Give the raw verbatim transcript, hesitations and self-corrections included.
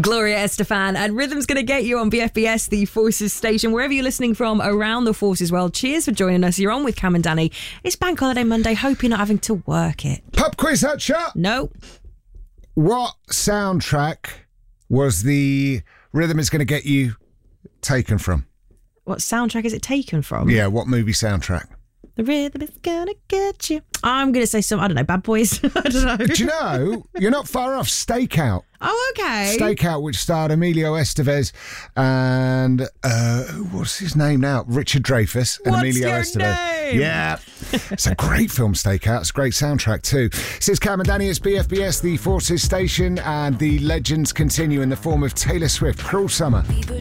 Gloria Estefan and Rhythm's going to get you on B F B S, the Forces station, wherever you're listening from around the Forces world. Cheers for joining us. You're on with Cam and Danny. It's Bank Holiday Monday. Hope you're not having to work it. Pub quiz, Hutcher. No. What soundtrack was the Rhythm is going to get you taken from? What soundtrack is it taken from? Yeah, what movie soundtrack? The rhythm is gonna get you. I'm going to say some, I don't know, Bad Boys. I don't know. Do you know, you're not far off. Stakeout. Oh, okay. Stakeout, which starred Emilio Estevez and, uh, what's his name now? Richard Dreyfuss and What's Emilio your Estevez. name? Yeah. It's a great film, Stakeout. It's a great soundtrack too. This is Cam and Danny. It's B F B S, the Forces station, and the legends continue in the form of Taylor Swift, Cruel Summer.